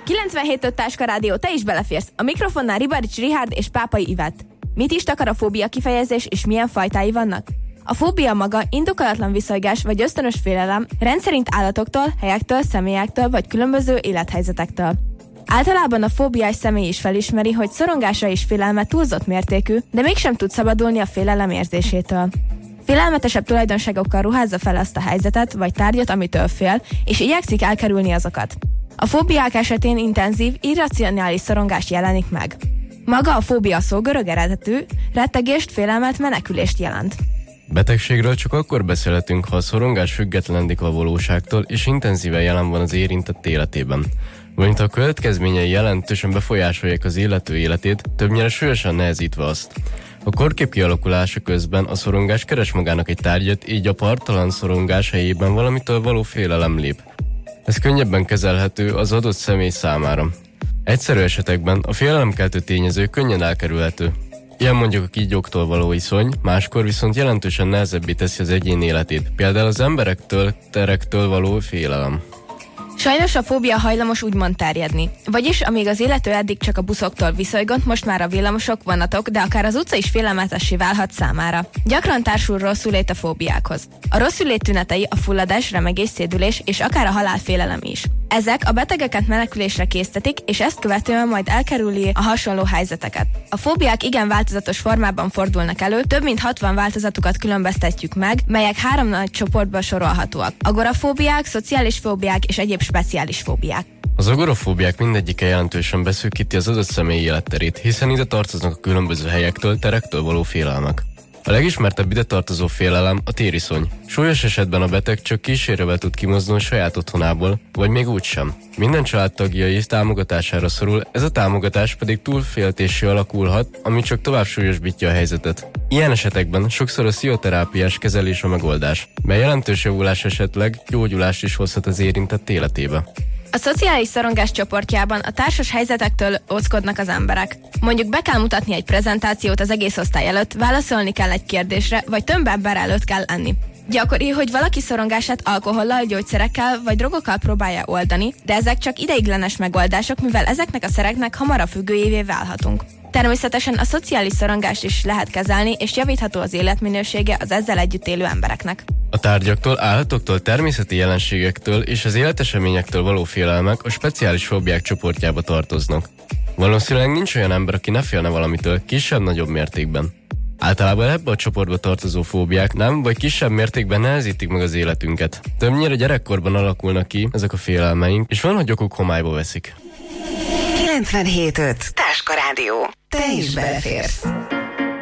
97.5 Táska Rádió, te is beleférsz. A mikrofonnál Ribarics Richárd és Pápai Ivett. Mit is takar a fóbia kifejezés, és milyen fajtái vannak? A fóbia maga indokolatlan viszolygás vagy ösztönös félelem, rendszerint állatoktól, helyektől, személyektől vagy különböző élethelyzetektől. Általában a fóbiás személy is felismeri, hogy szorongása és félelme túlzott mértékű, de mégsem tud szabadulni a félelem érzésétől. Félelmetesebb tulajdonságokkal ruházza fel azt a helyzetet vagy tárgyat, amitől fél, és igyekszik elkerülni azokat. A fóbiák esetén intenzív, irracionális szorongás jelenik meg. Maga a fóbia szó görög eredetű, rettegést, félelmet, menekülést jelent. Betegségről csak akkor beszélhetünk, ha a szorongás függetlenedik a valóságtól, és intenzíven jelen van az érintett életében. Valamint a következményei jelentősen befolyásolják az illető életét, többnyire súlyosan nehezítve azt. A korkép kialakulása közben a szorongás keres magának egy tárgyat, így a parttalan szorongás helyében valamitől való félelem lép. Ez könnyebben kezelhető az adott személy számára. Egyszerű esetekben a félelemkeltő tényező könnyen elkerülhető. Ilyen mondjuk a kígyóktól való iszony, máskor viszont jelentősen nehezebbé teszi az egyén életét, például az emberektől, terektől való félelem. Sajnos a fóbia hajlamos úgymond terjedni. Vagyis, amíg az illető eddig csak a buszoktól viszolygott, most már a villamosok, vonatok, de akár az utca is félelmetessé válhat számára. Gyakran társul rosszulét a fóbiákhoz. A rosszulét tünetei a fulladás, remegés, szédülés és akár a halálfélelem is. Ezek a betegeket menekülésre késztetik, és ezt követően majd elkerüli a hasonló helyzeteket. A fóbiák igen változatos formában fordulnak elő, több mint 60 változatukat különböztetjük meg, melyek 3 nagy csoportba sorolhatóak. Agorafóbiák, szociális fóbiák és egyéb speciális fóbiák. Az agorafóbiák mindegyike jelentősen beszűkíti az adott személyi életterét, hiszen ide tartoznak a különböző helyektől, terektől való félelmek. A legismertebb ide tartozó félelem a tériszony. Súlyos esetben a beteg csak kísérővel tud kimozdulni saját otthonából, vagy még úgysem. Minden családtagjai támogatására szorul, ez a támogatás pedig túlféltésé alakulhat, ami csak tovább súlyosbítja a helyzetet. Ilyen esetekben sokszor a pszichoterápiás kezelés a megoldás, mely jelentős javulás esetleg gyógyulást is hozhat az érintett életébe. A szociális szorongás csoportjában a társas helyzetektől óckodnak az emberek. Mondjuk be kell mutatni egy prezentációt az egész osztály előtt, válaszolni kell egy kérdésre, vagy több ember előtt kell enni. Gyakori, hogy valaki szorongását alkohollal, gyógyszerekkel vagy drogokkal próbálja oldani, de ezek csak ideiglenes megoldások, mivel ezeknek a szereknek hamar a függőjévé válhatunk. Természetesen a szociális szorongást is lehet kezelni, és javítható az életminősége az ezzel együtt élő embereknek. A tárgyaktól, állatoktól, természeti jelenségektől és az életeseményektől való félelmek a speciális fóbiák csoportjába tartoznak. Valószínűleg nincs olyan ember, aki ne félne valamitől, kisebb-nagyobb mértékben. Általában ebbe a csoportba tartozó fóbiák nem vagy kisebb mértékben nehezítik meg az életünket. Többnyire gyerekkorban alakulnak ki ezek a félelmeink, és van, hogy okuk homályba veszik. 97.5 Táska Rádió. Te is beleférsz.